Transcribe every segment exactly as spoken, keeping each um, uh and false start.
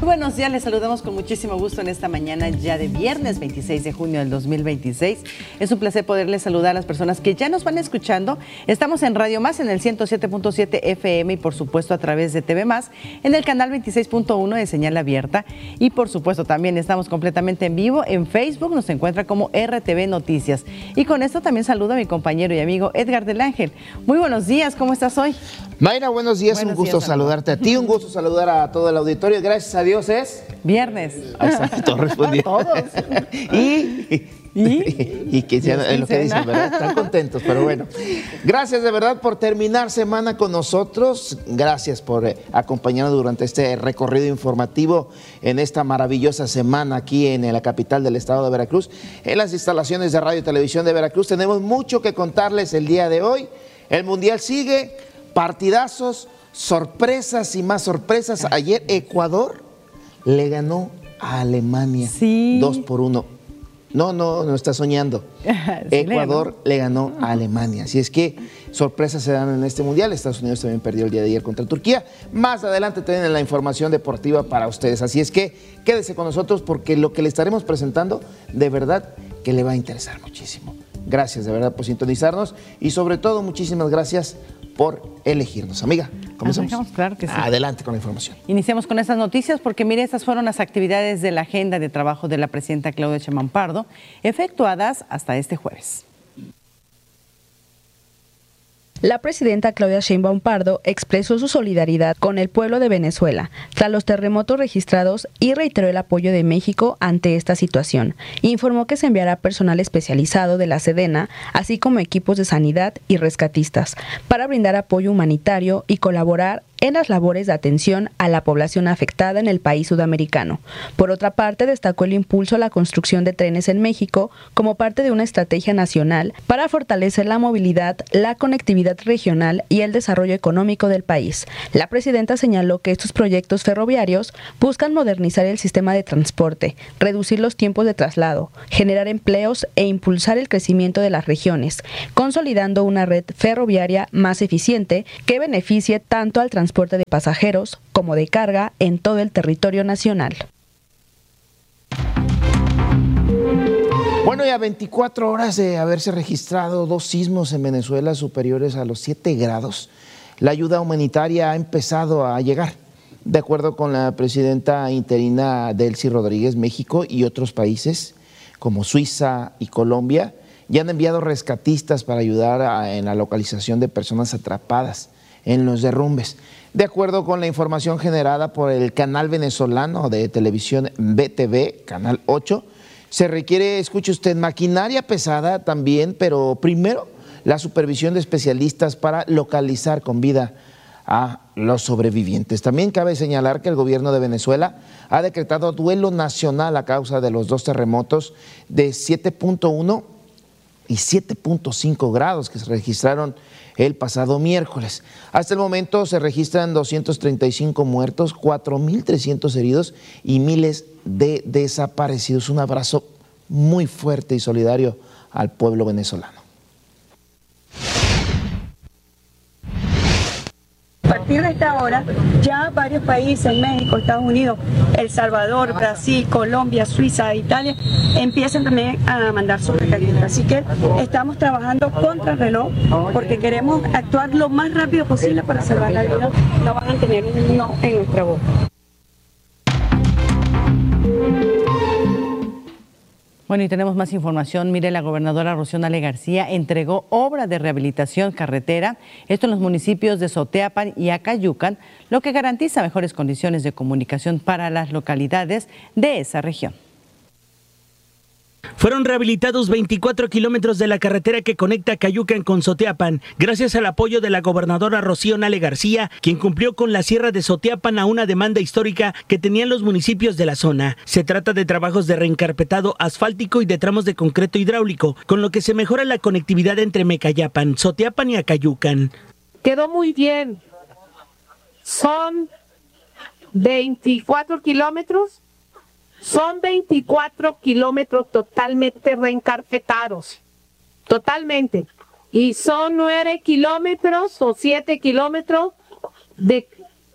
Muy buenos días, les saludamos con muchísimo gusto en esta mañana ya de viernes veintiséis de junio del dos mil veintiséis. Es un placer poderles saludar a las personas que ya nos van escuchando. Estamos en Radio Más en el ciento siete punto siete F M y por supuesto a través de T V Más en el canal veintiséis punto uno de señal abierta y por supuesto también estamos completamente en vivo en Facebook, nos encuentra como R T V Noticias. Y con esto también saludo a mi compañero y amigo Edgar del Ángel. Muy buenos días, ¿cómo estás hoy? Mayra, buenos días, buenos un gusto días, saludarte a ti, un gusto saludar a todo el auditorio. Gracias a Dios es... Viernes. Exacto, respondí. Todos. y... ¿Y? y que sea es lo que dicen, ¿verdad? Están contentos, pero bueno. Gracias de verdad por terminar semana con nosotros. Gracias por eh, acompañarnos durante este recorrido informativo en esta maravillosa semana aquí en la capital del estado de Veracruz. En las instalaciones de Radio y Televisión de Veracruz tenemos mucho que contarles el día de hoy. El Mundial sigue, partidazos, sorpresas y más sorpresas. Ayer Ecuador le ganó a Alemania sí. dos por uno. No, no, no está soñando. Sí, Ecuador le ganó. le ganó a Alemania. Así es que sorpresas se dan en este mundial. Estados Unidos también perdió el día de ayer contra Turquía. Más adelante tienen la información deportiva para ustedes. Así es que quédese con nosotros porque lo que le estaremos presentando de verdad que le va a interesar muchísimo. Gracias de verdad por sintonizarnos y sobre todo muchísimas gracias por elegirnos. Amiga, comenzamos. Claro que sí. Adelante con la información. Iniciamos con estas noticias porque mire, estas fueron las actividades de la agenda de trabajo de la presidenta Claudia Sheinbaum Pardo, efectuadas hasta este jueves. La presidenta Claudia Sheinbaum Pardo expresó su solidaridad con el pueblo de Venezuela tras los terremotos registrados y reiteró el apoyo de México ante esta situación. Informó que se enviará personal especializado de la Sedena, así como equipos de sanidad y rescatistas, para brindar apoyo humanitario y colaborar en las labores de atención a la población afectada en el país sudamericano. Por otra parte, destacó el impulso a la construcción de trenes en México como parte de una estrategia nacional para fortalecer la movilidad, la conectividad regional y el desarrollo económico del país. La presidenta señaló que estos proyectos ferroviarios buscan modernizar el sistema de transporte, reducir los tiempos de traslado, generar empleos e impulsar el crecimiento de las regiones, consolidando una red ferroviaria más eficiente que beneficie tanto al transporte transporte de pasajeros como de carga en todo el territorio nacional. Bueno, y a veinticuatro horas de haberse registrado dos sismos en Venezuela superiores a los siete grados, la ayuda humanitaria ha empezado a llegar. De acuerdo con la presidenta interina Delcy Rodríguez, México y otros países como Suiza y Colombia ya han enviado rescatistas para ayudar a, en la localización de personas atrapadas en los derrumbes. De acuerdo con la información generada por el canal venezolano de televisión B T V, Canal ocho, se requiere, escuche usted, maquinaria pesada también, pero primero la supervisión de especialistas para localizar con vida a los sobrevivientes. También cabe señalar que el gobierno de Venezuela ha decretado duelo nacional a causa de los dos terremotos de siete punto uno y siete punto cinco grados que se registraron el pasado miércoles. Hasta el momento se registran doscientos treinta y cinco muertos, cuatro mil trescientos heridos y miles de desaparecidos. Un abrazo muy fuerte y solidario al pueblo venezolano. A partir de esta hora, ya varios países, México, Estados Unidos, El Salvador, Brasil, Colombia, Suiza, Italia, empiezan también a mandar sus rescatistas. Así que estamos trabajando contra el reloj porque queremos actuar lo más rápido posible para salvar la vida. No van a tener un no en nuestra boca. Bueno, y tenemos más información. Mire, la gobernadora Rocío Nale García entregó obra de rehabilitación carretera, esto en los municipios de Soteapan y Acayucan, lo que garantiza mejores condiciones de comunicación para las localidades de esa región. Fueron rehabilitados veinticuatro kilómetros de la carretera que conecta Acayucan con Soteapan, gracias al apoyo de la gobernadora Rocío Nale García, quien cumplió con la Sierra de Soteapan a una demanda histórica que tenían los municipios de la zona. Se trata de trabajos de reencarpetado asfáltico y de tramos de concreto hidráulico, con lo que se mejora la conectividad entre Mecayapan, Soteapan y Acayucan. Quedó muy bien. Son veinticuatro kilómetros. Son veinticuatro kilómetros totalmente reencarpetados, totalmente. Y son nueve kilómetros o siete kilómetros de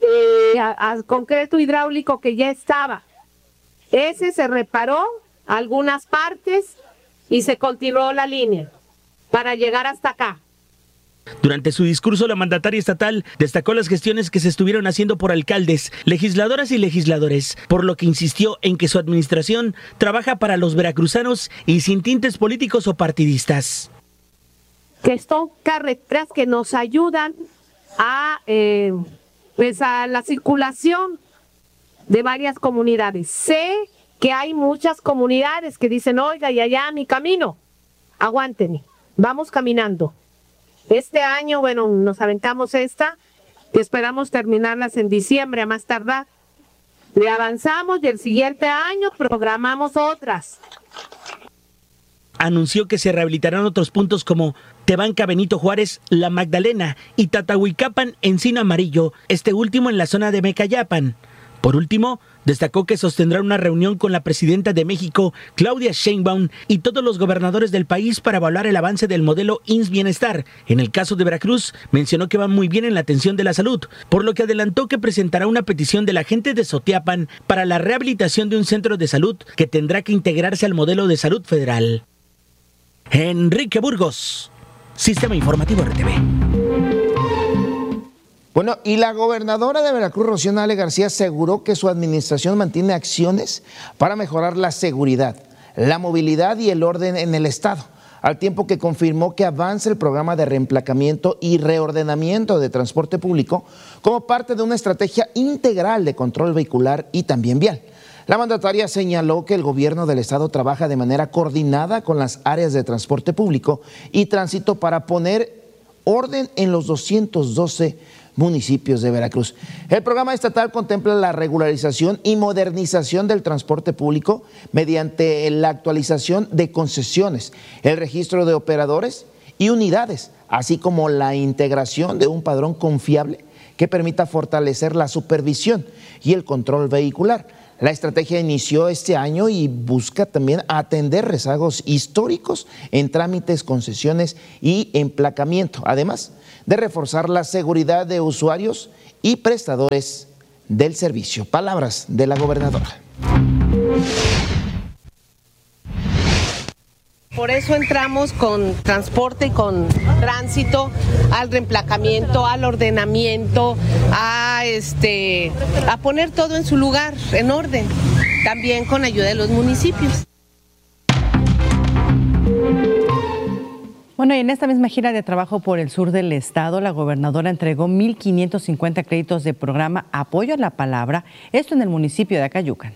eh, al concreto hidráulico que ya estaba. Ese se reparó algunas partes y se continuó la línea para llegar hasta acá. Durante su discurso, la mandataria estatal destacó las gestiones que se estuvieron haciendo por alcaldes, legisladoras y legisladores, por lo que insistió en que su administración trabaja para los veracruzanos y sin tintes políticos o partidistas. Que son carreteras que nos ayudan a, eh, pues a la circulación de varias comunidades. Sé que hay muchas comunidades que dicen, oiga, y allá mi camino, aguántenme, vamos caminando. Este año, bueno, nos aventamos esta y esperamos terminarlas en diciembre a más tardar. Le avanzamos y el siguiente año programamos otras. Anunció que se rehabilitarán otros puntos como Tebanca Benito Juárez, La Magdalena y Tatahuicapan Encino Amarillo, este último en la zona de Mecayapan. Por último, destacó que sostendrá una reunión con la presidenta de México, Claudia Sheinbaum, y todos los gobernadores del país para evaluar el avance del modelo I M S S Bienestar. En el caso de Veracruz, mencionó que va muy bien en la atención de la salud, por lo que adelantó que presentará una petición de la gente de Sotiapan para la rehabilitación de un centro de salud que tendrá que integrarse al modelo de salud federal. Enrique Burgos, Sistema Informativo R T V. Bueno, y la gobernadora de Veracruz, Rocío Nale García, aseguró que su administración mantiene acciones para mejorar la seguridad, la movilidad y el orden en el estado, al tiempo que confirmó que avanza el programa de reemplacamiento y reordenamiento de transporte público como parte de una estrategia integral de control vehicular y también vial. La mandataria señaló que el gobierno del estado trabaja de manera coordinada con las áreas de transporte público y tránsito para poner orden en los doscientos doce municipios de Veracruz. El programa estatal contempla la regularización y modernización del transporte público mediante la actualización de concesiones, el registro de operadores y unidades, así como la integración de un padrón confiable que permita fortalecer la supervisión y el control vehicular. La estrategia inició este año y busca también atender rezagos históricos en trámites, concesiones y emplacamiento, además de reforzar la seguridad de usuarios y prestadores del servicio. Palabras de la gobernadora. Por eso entramos con transporte y con tránsito al reemplacamiento, al ordenamiento, a este a poner todo en su lugar, en orden, también con ayuda de los municipios. Bueno, y en esta misma gira de trabajo por el sur del estado, la gobernadora entregó mil quinientos cincuenta créditos de programa Apoyo a la Palabra, esto en el municipio de Acayucan.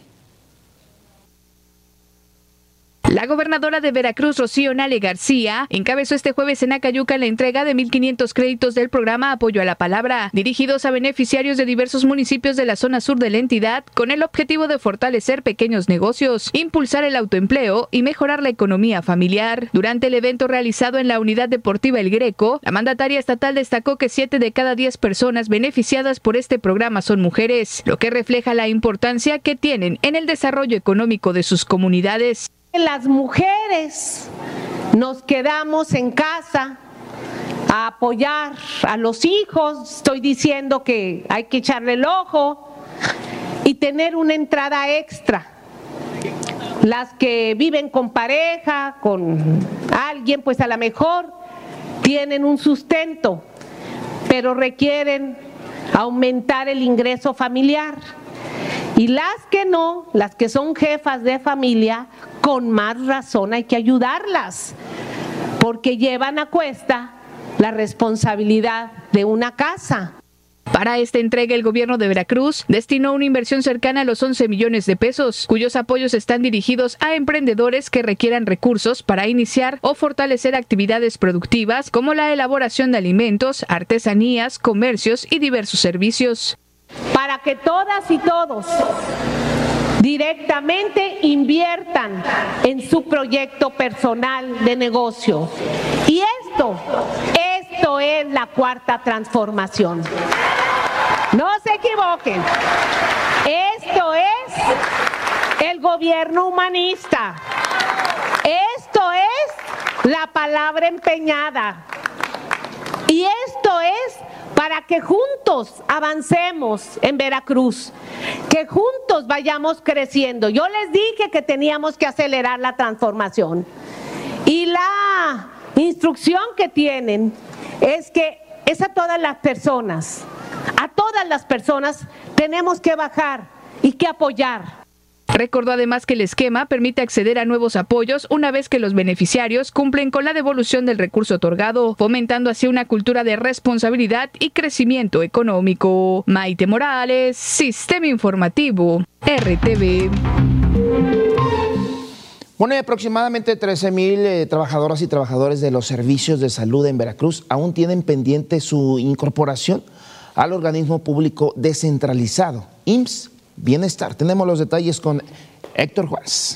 La gobernadora de Veracruz, Rocío Nale García, encabezó este jueves en Acayucan la entrega de mil quinientos créditos del programa Apoyo a la Palabra, dirigidos a beneficiarios de diversos municipios de la zona sur de la entidad, con el objetivo de fortalecer pequeños negocios, impulsar el autoempleo y mejorar la economía familiar. Durante el evento realizado en la Unidad Deportiva El Greco, la mandataria estatal destacó que siete de cada diez personas beneficiadas por este programa son mujeres, lo que refleja la importancia que tienen en el desarrollo económico de sus comunidades. Las mujeres nos quedamos en casa a apoyar a los hijos, estoy diciendo que hay que echarle el ojo y tener una entrada extra. Las que viven con pareja, con alguien, pues a lo mejor tienen un sustento, pero requieren aumentar el ingreso familiar. Y las que no, las que son jefas de familia, con más razón hay que ayudarlas, porque llevan a cuesta la responsabilidad de una casa. Para esta entrega, el gobierno de Veracruz destinó una inversión cercana a los once millones de pesos, cuyos apoyos están dirigidos a emprendedores que requieran recursos para iniciar o fortalecer actividades productivas como la elaboración de alimentos, artesanías, comercios y diversos servicios. Para que todas y todos directamente inviertan en su proyecto personal de negocio. Y esto, esto es la cuarta transformación. No se equivoquen. Esto es el gobierno humanista. Esto es la palabra empeñada. Y esto es para que juntos avancemos en Veracruz, que juntos vayamos creciendo. Yo les dije que teníamos que acelerar la transformación y la instrucción que tienen es que es a todas las personas, a todas las personas tenemos que bajar y que apoyar. Recordó además que el esquema permite acceder a nuevos apoyos una vez que los beneficiarios cumplen con la devolución del recurso otorgado, fomentando así una cultura de responsabilidad y crecimiento económico. Maite Morales, Sistema Informativo, R T V. Bueno, y aproximadamente trece mil eh, trabajadoras y trabajadores de los servicios de salud en Veracruz aún tienen pendiente su incorporación al organismo público descentralizado, I M S S Bienestar. Tenemos los detalles con Héctor Juárez.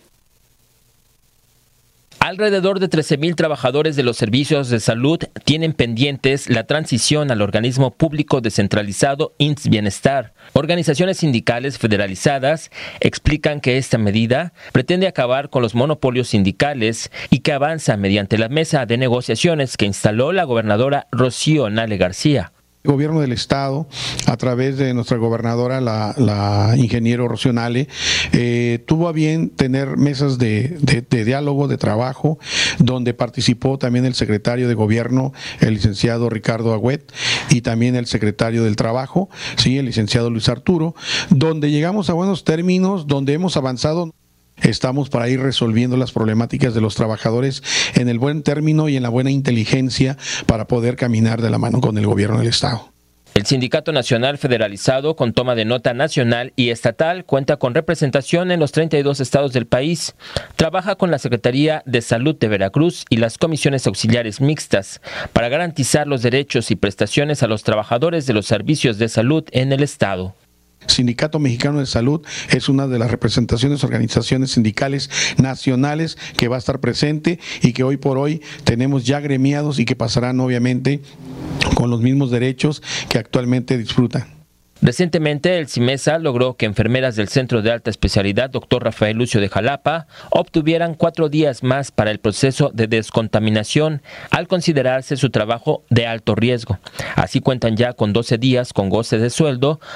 Alrededor de trece mil trabajadores de los servicios de salud tienen pendientes la transición al organismo público descentralizado I M S S Bienestar. Organizaciones sindicales federalizadas explican que esta medida pretende acabar con los monopolios sindicales y que avanza mediante la mesa de negociaciones que instaló la gobernadora Rocío Nale García. El gobierno del estado, a través de nuestra gobernadora, la, la ingeniero Rocío Nale, eh, tuvo a bien tener mesas de, de, de diálogo, de trabajo, donde participó también el secretario de gobierno, el licenciado Ricardo Agüet, y también el secretario del trabajo, sí, el licenciado Luis Arturo, donde llegamos a buenos términos, donde hemos avanzado. Estamos para ir resolviendo las problemáticas de los trabajadores en el buen término y en la buena inteligencia para poder caminar de la mano con el gobierno del estado. El Sindicato Nacional Federalizado, con toma de nota nacional y estatal, cuenta con representación en los treinta y dos estados del país. Trabaja con la Secretaría de Salud de Veracruz y las comisiones auxiliares mixtas para garantizar los derechos y prestaciones a los trabajadores de los servicios de salud en el estado. Sindicato Mexicano de Salud es una de las representaciones, organizaciones sindicales nacionales que va a estar presente y que hoy por hoy tenemos ya gremiados y que pasarán obviamente con los mismos derechos que actualmente disfrutan. Recientemente, el CIMESA logró que enfermeras del Centro de Alta Especialidad doctor Rafael Lucio de Jalapa obtuvieran cuatro días más para el proceso de descontaminación al considerarse su trabajo de alto riesgo. Así cuentan ya con doce días con goce de sueldo